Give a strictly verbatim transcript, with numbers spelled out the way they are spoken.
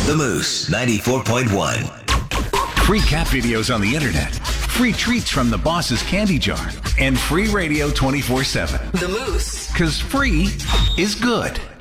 The Moose, ninety-four point one. Free cat videos on the internet, free treats from the boss's candy jar, and free radio twenty-four seven. The Moose. Because free is good.